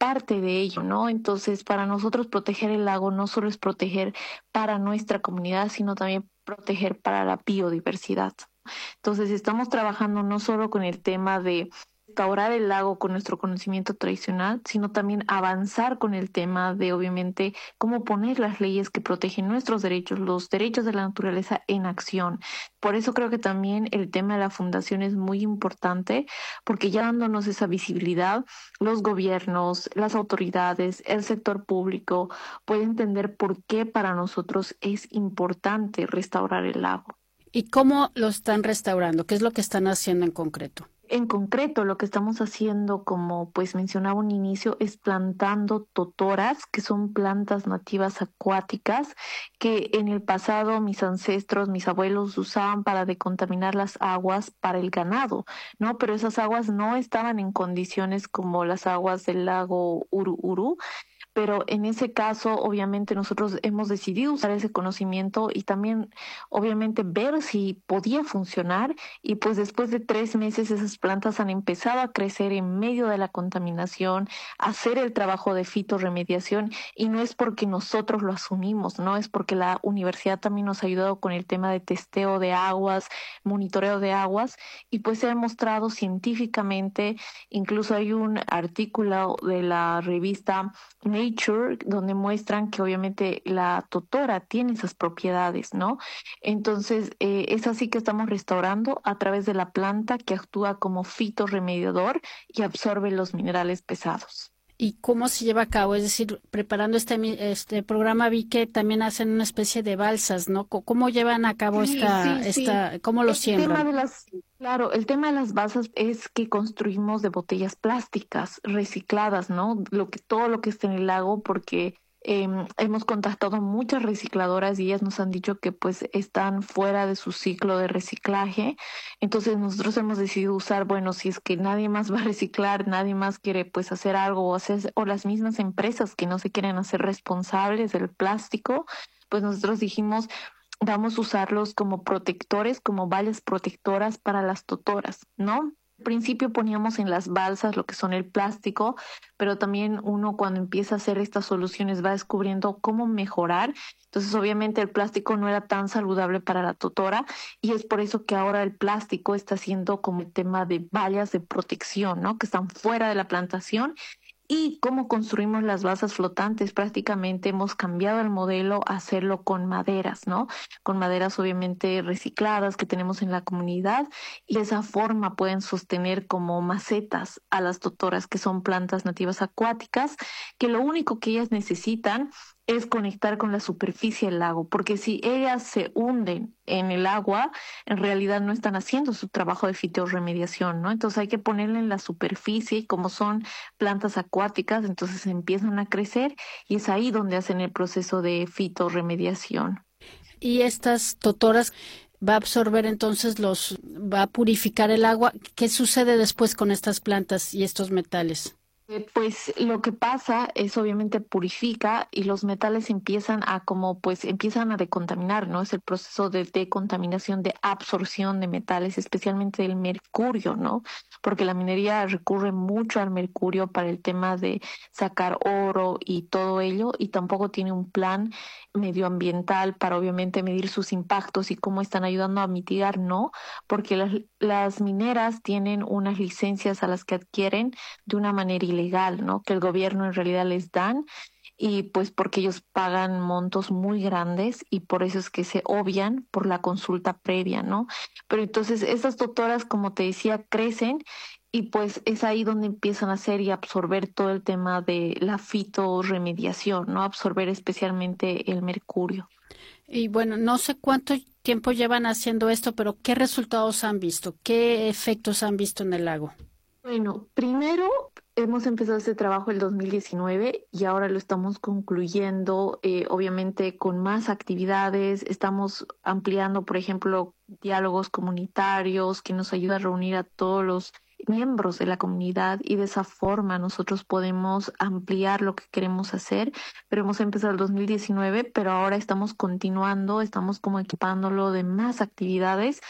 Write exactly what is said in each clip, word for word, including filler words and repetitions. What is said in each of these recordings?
parte de ello, ¿no? Entonces, para nosotros proteger el lago no solo es proteger para nuestra comunidad, sino también proteger para la biodiversidad. Entonces, estamos trabajando no solo con el tema de restaurar el lago con nuestro conocimiento tradicional, sino también avanzar con el tema de, obviamente, cómo poner las leyes que protegen nuestros derechos, los derechos de la naturaleza en acción. Por eso creo que también el tema de la fundación es muy importante, porque ya dándonos esa visibilidad, los gobiernos, las autoridades, el sector público pueden entender por qué para nosotros es importante restaurar el lago. ¿Y cómo lo están restaurando? ¿Qué es lo que están haciendo en concreto? En concreto, lo que estamos haciendo, como pues mencionaba un inicio, es plantando totoras, que son plantas nativas acuáticas que en el pasado mis ancestros, mis abuelos usaban para decontaminar las aguas para el ganado, ¿no? Pero esas aguas no estaban en condiciones como las aguas del lago Uru pero en ese caso, obviamente, nosotros hemos decidido usar ese conocimiento y también, obviamente, ver si podía funcionar. Y pues después de tres meses esas plantas han empezado a crecer en medio de la contaminación, a hacer el trabajo de fitorremediación. Y no es porque nosotros lo asumimos, ¿no? Es porque la universidad también nos ha ayudado con el tema de testeo de aguas, monitoreo de aguas. Y pues se ha demostrado científicamente, incluso hay un artículo de la revista Nature, donde muestran que obviamente la totora tiene esas propiedades, ¿no? Entonces, eh, es así que estamos restaurando a través de la planta que actúa como fitorremediador y absorbe los minerales pesados. ¿Y cómo se lleva a cabo? Es decir, preparando este, mi- este programa vi que también hacen una especie de balsas, ¿no? Co- ¿Cómo llevan a cabo Sí, esta, sí, sí. esta, cómo lo El tema siembran? de las, claro, el tema de las basas es que construimos de botellas plásticas recicladas, ¿no? Lo que, todo lo que está en el lago, porque em, hemos contactado muchas recicladoras y ellas nos han dicho que pues están fuera de su ciclo de reciclaje. Entonces nosotros hemos decidido usar, bueno, si es que nadie más va a reciclar, nadie más quiere pues hacer algo o hacer, o las mismas empresas que no se quieren hacer responsables del plástico, pues nosotros dijimos vamos a usarlos como protectores, como vallas protectoras para las totoras, ¿no? Al principio poníamos en las balsas lo que son el plástico, pero también uno cuando empieza a hacer estas soluciones va descubriendo cómo mejorar. Entonces, obviamente el plástico no era tan saludable para la totora y es por eso que ahora el plástico está siendo como el tema de vallas de protección, ¿no? Que están fuera de la plantación y cómo construimos las basas flotantes. Prácticamente hemos cambiado el modelo a hacerlo con maderas, ¿no? Con maderas obviamente recicladas que tenemos en la comunidad y de esa forma pueden sostener como macetas a las totoras, que son plantas nativas acuáticas, que lo único que ellas necesitan es conectar con la superficie del lago, porque si ellas se hunden en el agua, en realidad no están haciendo su trabajo de fitorremediación, ¿no? Entonces hay que ponerle en la superficie y como son plantas acuáticas, entonces empiezan a crecer y es ahí donde hacen el proceso de fitorremediación. Y estas totoras va a absorber entonces los, va a purificar el agua. ¿Qué sucede después con estas plantas y estos metales? Eh, Pues lo que pasa es obviamente purifica y los metales empiezan a como pues empiezan a decontaminar, ¿no? Es el proceso de decontaminación, de absorción de metales, especialmente del mercurio, ¿no? Porque la minería recurre mucho al mercurio para el tema de sacar oro y todo ello y tampoco tiene un plan medioambiental para obviamente medir sus impactos y cómo están ayudando a mitigar, ¿no? Porque las, las mineras tienen unas licencias a las que adquieren de una manera ilegal, ¿no? Que el gobierno en realidad les dan y pues porque ellos pagan montos muy grandes y por eso es que se obvian por la consulta previa, ¿no? Pero entonces esas doctoras, como te decía, crecen y pues es ahí donde empiezan a hacer y absorber todo el tema de la fitorremediación, ¿no? Absorber especialmente el mercurio. Y bueno, no sé cuánto tiempo llevan haciendo esto, pero ¿qué resultados han visto? ¿Qué efectos han visto en el lago? Bueno, primero hemos empezado este trabajo el dos mil diecinueve y ahora lo estamos concluyendo, eh, obviamente con más actividades. Estamos ampliando, por ejemplo, diálogos comunitarios que nos ayuda a reunir a todos los miembros de la comunidad y de esa forma nosotros podemos ampliar lo que queremos hacer. Pero hemos empezado el dos mil diecinueve, pero ahora estamos continuando, estamos como equipándolo de más actividades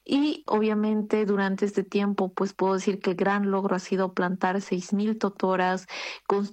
y obviamente durante este tiempo, pues puedo decir que el gran logro ha sido plantar seis mil totoras,